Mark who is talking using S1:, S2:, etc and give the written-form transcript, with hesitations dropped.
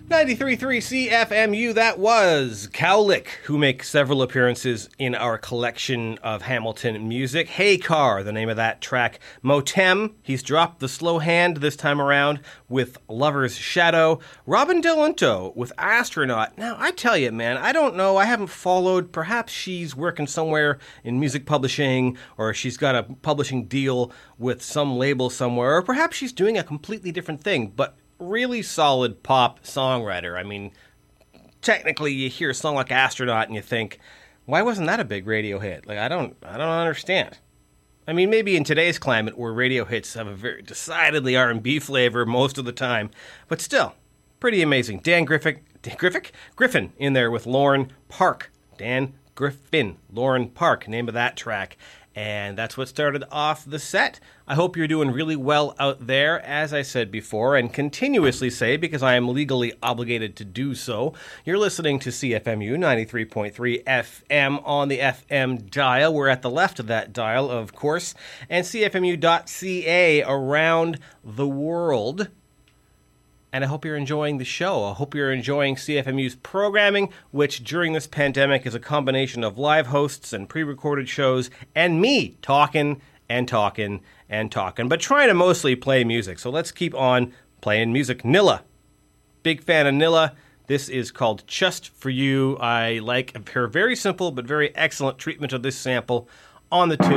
S1: 93.3 CFMU, that was Cowlick, who make several appearances in our collection of Hamilton music. Hey Car, the name of that track. Motem, he's dropped the slow hand this time around with Lover's Shadow. Robin Delanto with Astronaut. Now, I tell you, man, I don't know, I haven't followed. Perhaps she's working somewhere in music publishing, or she's got a publishing deal with some label somewhere, or perhaps she's doing a completely different thing, but really solid pop songwriter. I mean, technically you hear a song like Astronaut and you think, why wasn't that a big radio hit? Like, I don't understand. I mean, maybe in today's climate where radio hits have a very decidedly R&B flavor most of the time, but still, pretty amazing. Dan Griffin in there with Lauren Park. Dan Griffin, Lauren Park, name of that track. And that's what started off the set. I hope you're doing really well out there, as I said before, and continuously say, because I am legally obligated to do so. You're listening to CFMU 93.3 FM on the FM dial. We're at the left of that dial, of course, and CFMU.ca around the world. And I hope you're enjoying the show. I hope you're enjoying CFMU's programming, which during this pandemic is a combination of live hosts and pre-recorded shows and me talking and talking and talking, but trying to mostly play music. So let's keep on playing music. Nilla. Big fan of Nilla. This is called Just For You. I like her very simple but very excellent treatment of this sample on the tune.